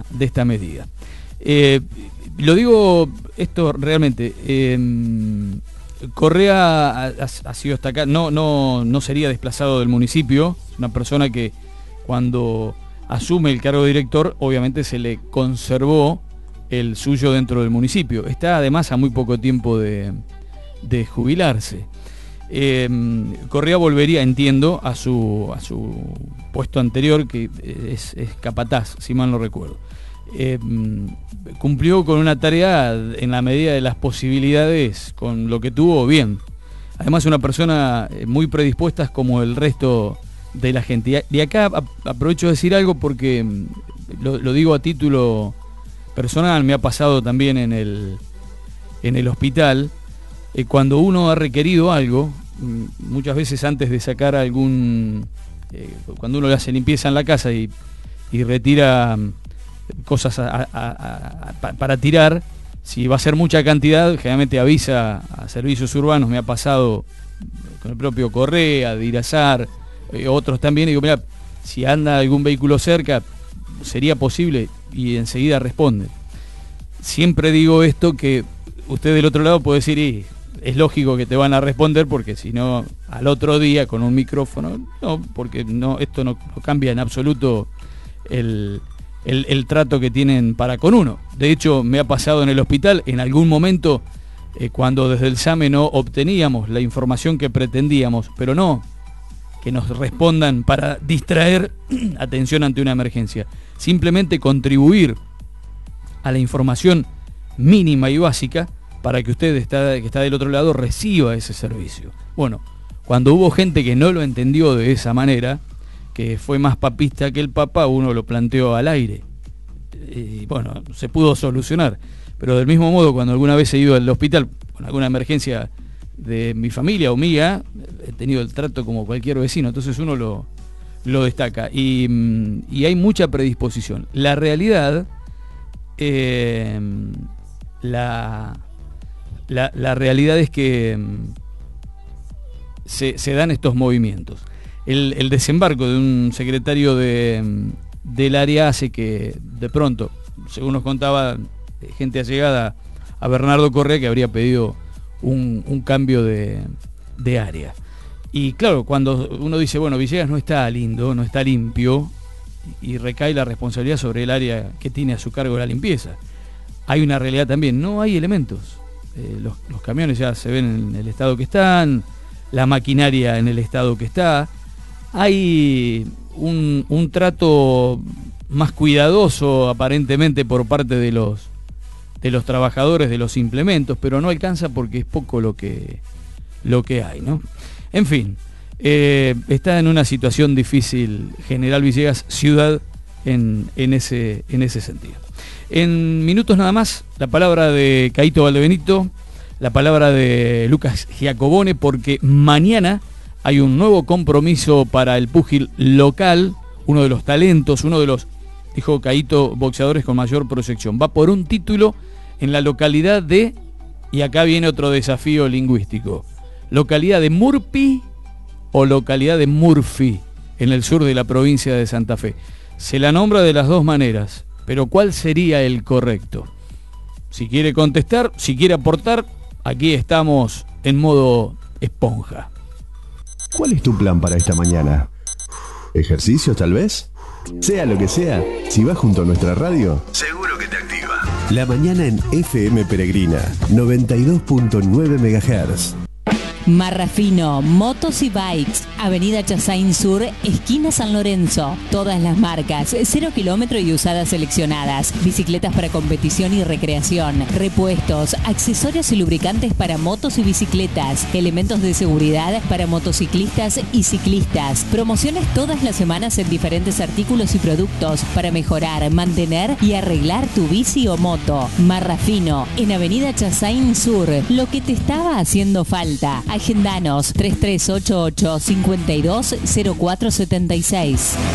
esta medida. Lo digo esto realmente, Correa ha sido destacado, no sería desplazado del municipio, es una persona que cuando asume el cargo de director, obviamente se le conservó el suyo dentro del municipio. Está además a muy poco tiempo de jubilarse. Correa volvería, entiendo, a su puesto anterior, que es capataz, si mal no recuerdo. Cumplió con una tarea en la medida de las posibilidades, con lo que tuvo, bien. Además, una persona muy predispuesta como el resto de la gente. Y acá aprovecho de decir algo porque lo digo a título personal, me ha pasado también en el hospital. Cuando uno ha requerido algo, muchas veces antes de sacar cuando uno le hace limpieza en la casa y retira cosas para tirar, si va a ser mucha cantidad, generalmente avisa a servicios urbanos. Me ha pasado con el propio Correa, de Irazar, otros también, y digo, mira, si anda algún vehículo cerca, sería posible, y enseguida responde. Siempre digo esto, que usted del otro lado puede decir, es lógico que te van a responder, porque si no, al otro día con un micrófono, no, porque esto no cambia en absoluto el trato que tienen para con uno. De hecho, me ha pasado en el hospital, en algún momento, cuando desde el SAME no obteníamos la información que pretendíamos, pero no que nos respondan para distraer atención ante una emergencia, simplemente contribuir a la información mínima y básica para que usted que está del otro lado reciba ese servicio. Bueno, cuando hubo gente que no lo entendió de esa manera, que fue más papista que el Papa, uno lo planteó al aire. Y bueno, se pudo solucionar. Pero del mismo modo, cuando alguna vez he ido al hospital con alguna emergencia de mi familia o mía, he tenido el trato como cualquier vecino, entonces uno lo destaca. Y hay mucha predisposición. La realidad, la realidad es que se dan estos movimientos. El desembarco de un secretario del área hace que, de pronto, según nos contaba gente allegada a Bernardo Correa, que habría pedido un cambio de área. Y claro, cuando uno dice, bueno, Villegas no está lindo, no está limpio, y recae la responsabilidad sobre el área que tiene a su cargo la limpieza. Hay una realidad también, no hay elementos. Los camiones ya se ven en el estado que están, la maquinaria en el estado que está. Hay un trato más cuidadoso aparentemente por parte de los trabajadores de los implementos, pero no alcanza porque es poco lo que hay, ¿no? En fin, está en una situación difícil General Villegas, ciudad, en ese sentido. En minutos nada más, la palabra de Caíto Valdebenito, la palabra de Lucas Giacobone, porque mañana hay un nuevo compromiso para el púgil local, uno de los talentos, uno de los, dijo Caíto, boxeadores con mayor proyección. Va por un título en la localidad de, y acá viene otro desafío lingüístico, localidad de Murphy o localidad de Murphy, en el sur de la provincia de Santa Fe. Se la nombra de las dos maneras, pero ¿cuál sería el correcto? Si quiere contestar, si quiere aportar, aquí estamos en modo esponja. ¿Cuál es tu plan para esta mañana? ¿Ejercicio tal vez? Sea lo que sea, si vas junto a nuestra radio, seguro que te activa. La mañana en FM Peregrina, 92.9 MHz. Marrafino, motos y bikes, Avenida Chassain Sur, esquina San Lorenzo. Todas las marcas, 0 kilómetro y usadas seleccionadas. Bicicletas para competición y recreación. Repuestos, accesorios y lubricantes para motos y bicicletas. Elementos de seguridad para motociclistas y ciclistas. Promociones todas las semanas en diferentes artículos y productos para mejorar, mantener y arreglar tu bici o moto. Marrafino, en Avenida Chassain Sur. Lo que te estaba haciendo falta. Agendanos 3388-520476.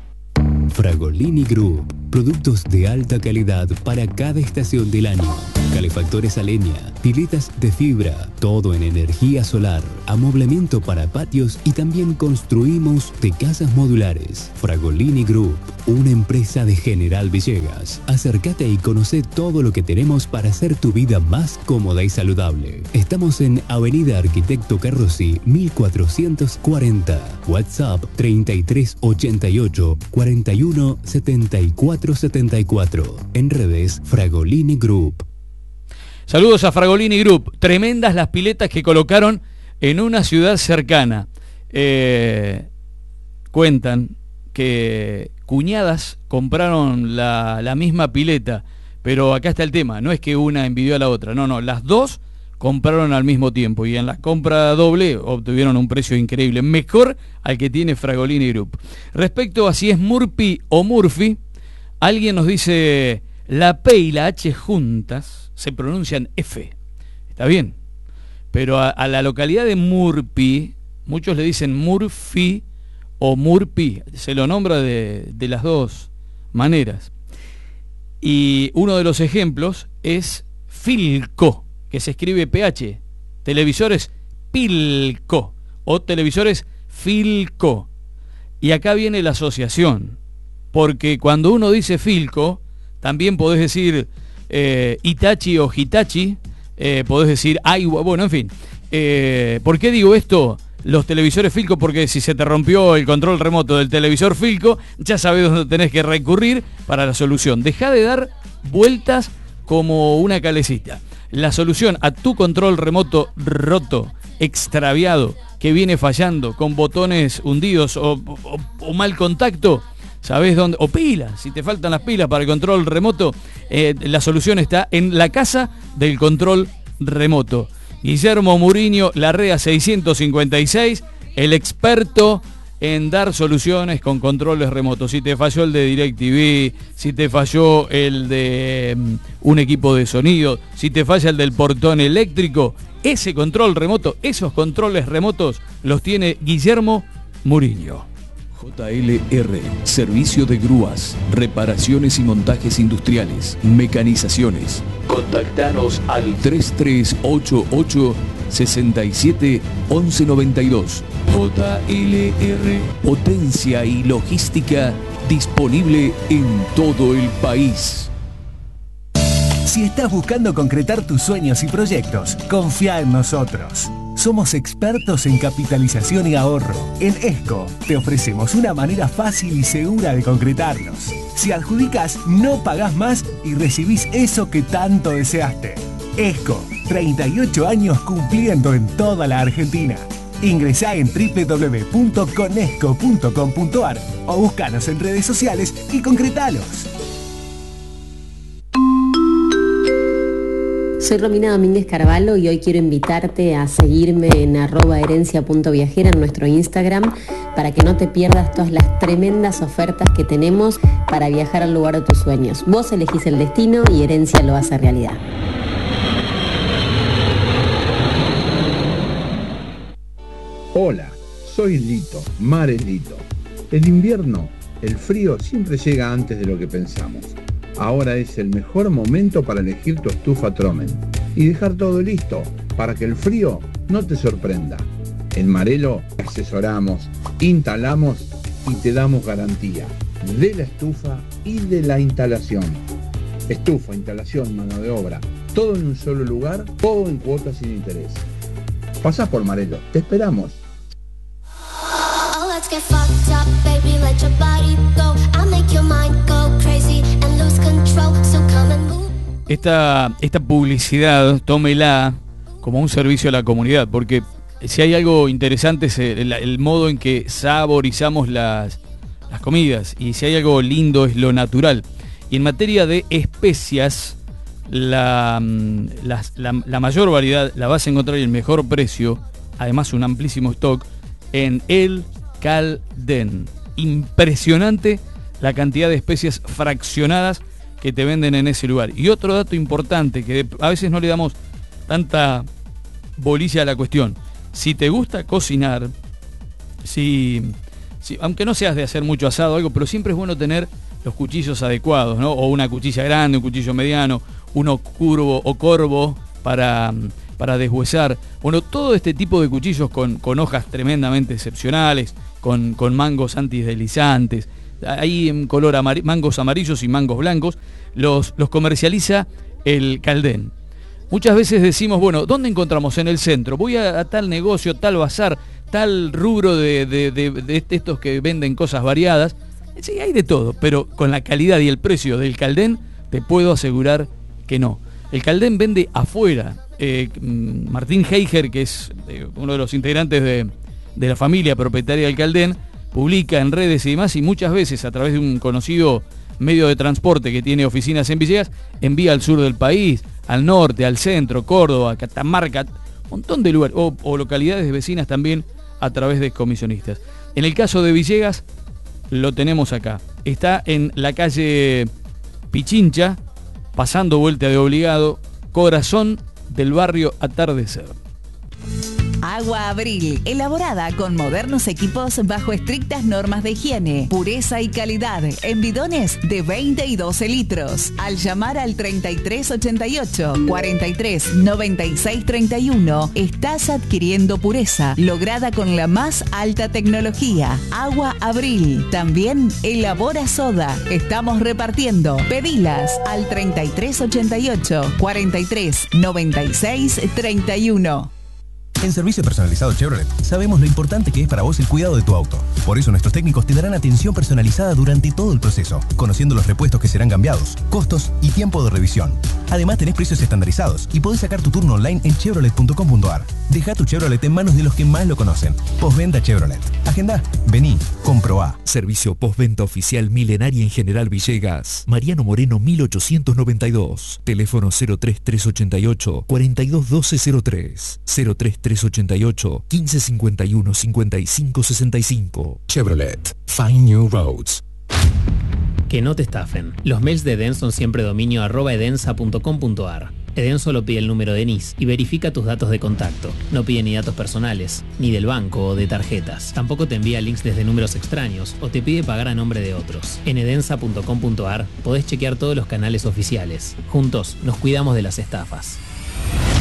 Fragolini Group. Productos de alta calidad para cada estación del año. calefactores a leña, piletas de fibra, todo en energía solar, amoblamiento para patios y también construimos de casas modulares. Fragolini Group, una empresa de General Villegas. Acércate y conoce todo lo que tenemos para hacer tu vida más cómoda y saludable. Estamos en Avenida Arquitecto Carrossi, 1440. WhatsApp 3388 41 74 74. En redes Fragolini Group. Saludos a Fragolini Group. Tremendas las piletas que colocaron en una ciudad cercana. Cuentan que cuñadas compraron la misma pileta, pero acá está el tema, no es que una envidió a la otra, no, las dos compraron al mismo tiempo y en la compra doble obtuvieron un precio increíble, mejor al que tiene Fragolini Group. Respecto a si es Murphy o Murphy, alguien nos dice, la P y la H juntas se pronuncian F, está bien, pero a la localidad de Murphy, muchos le dicen Murphy o Murphy, se lo nombra de las dos maneras. Y uno de los ejemplos es Philco, que se escribe PH, televisores Philco o televisores Philco. Y acá viene la asociación, porque cuando uno dice Philco, también podés decir Itachi o Hitachi, podés decir Aiwa, bueno, en fin. ¿Por qué digo esto? Los televisores Philco, porque si se te rompió el control remoto del televisor Philco, ya sabés dónde tenés que recurrir para la solución. Dejá de dar vueltas como una calecita. La solución a tu control remoto roto, extraviado, que viene fallando, con botones hundidos o mal contacto, ¿sabés dónde? O pilas, si te faltan las pilas para el control remoto, la solución está en la casa del control remoto. Guillermo Muriño, Larrea 656, el experto en dar soluciones con controles remotos. Si te falló el de DirecTV, si te falló el de un equipo de sonido, si te falla el del portón eléctrico, ese control remoto, esos controles remotos los tiene Guillermo Muriño. JLR, servicio de grúas, reparaciones y montajes industriales, mecanizaciones. Contactanos al 3388 67 1192. JLR, potencia y logística disponible en todo el país. Si estás buscando concretar tus sueños y proyectos, confía en nosotros. Somos expertos en capitalización y ahorro. En ESCO te ofrecemos una manera fácil y segura de concretarlos. Si adjudicas, no pagás más y recibís eso que tanto deseaste. ESCO, 38 años cumpliendo en toda la Argentina. Ingresá en www.conesco.com.ar o búscanos en redes sociales y concretalos. Soy Romina Domínguez Carvalho y hoy quiero invitarte a seguirme en @herencia.viajera en nuestro Instagram para que no te pierdas todas las tremendas ofertas que tenemos para viajar al lugar de tus sueños. Vos elegís el destino y Herencia lo hace realidad. Hola, soy Lito, Mares Lito. En invierno, el frío siempre llega antes de lo que pensamos. Ahora es el mejor momento para elegir tu estufa Tromen y dejar todo listo para que el frío no te sorprenda. En Marelo asesoramos, instalamos y te damos garantía de la estufa y de la instalación. Estufa, instalación, mano de obra, todo en un solo lugar, todo en cuotas sin interés. Pasá por Marelo, te esperamos. Esta publicidad, tómela como un servicio a la comunidad, porque si hay algo interesante es el modo en que saborizamos las comidas, y si hay algo lindo es lo natural. Y en materia de especias, la mayor variedad la vas a encontrar y el mejor precio, además un amplísimo stock, en El Caldén. Impresionante la cantidad de especias fraccionadas que te venden en ese lugar. Y otro dato importante, que a veces no le damos tanta bolilla a la cuestión: si te gusta cocinar, aunque no seas de hacer mucho asado o algo, pero siempre es bueno tener los cuchillos adecuados, ¿no? O una cuchilla grande, un cuchillo mediano, uno curvo o corvo para deshuesar. Bueno, todo este tipo de cuchillos con hojas tremendamente excepcionales, con mangos antideslizantes, hay en color mangos amarillos y mangos blancos, los comercializa el Caldén. Muchas veces decimos, bueno, ¿dónde encontramos? En el centro. Voy a tal negocio, tal bazar, tal rubro de estos que venden cosas variadas. Sí, hay de todo, pero con la calidad y el precio del Caldén te puedo asegurar que no. El Caldén vende afuera. Martín Heiger, que es uno de los integrantes de la familia propietaria del Caldén, publica en redes y demás, y muchas veces a través de un conocido medio de transporte que tiene oficinas en Villegas, envía al sur del país, al norte, al centro, Córdoba, Catamarca, un montón de lugares, o localidades vecinas también a través de comisionistas. En el caso de Villegas, lo tenemos acá. Está en la calle Pichincha, pasando Vuelta de Obligado, corazón del barrio Atardecer. Agua Abril, elaborada con modernos equipos bajo estrictas normas de higiene, pureza y calidad, en bidones de 20 y 12 litros. Al llamar al 3388 43 96 31, estás adquiriendo pureza, lograda con la más alta tecnología. Agua Abril, también elabora soda. Estamos repartiendo. Pedilas al 3388 43 96 31. En Servicio Personalizado Chevrolet sabemos lo importante que es para vos el cuidado de tu auto. Por eso nuestros técnicos te darán atención personalizada durante todo el proceso, conociendo los repuestos que serán cambiados, costos y tiempo de revisión. Además tenés precios estandarizados y podés sacar tu turno online en chevrolet.com.ar. Deja tu Chevrolet en manos de los que más lo conocen. Postventa Chevrolet. Agenda, vení, comprobá. Servicio postventa oficial Milenaria en General Villegas. Mariano Moreno 1892. Teléfono 03388 421203. 03388 1551 5565. Chevrolet. Find New Roads. Que no te estafen. Los mails de Eden son siempre dominio @edensa.com.ar. Eden solo pide el número de NIS y verifica tus datos de contacto. No pide ni datos personales, ni del banco o de tarjetas. Tampoco te envía links desde números extraños o te pide pagar a nombre de otros. En edensa.com.ar podés chequear todos los canales oficiales. Juntos nos cuidamos de las estafas.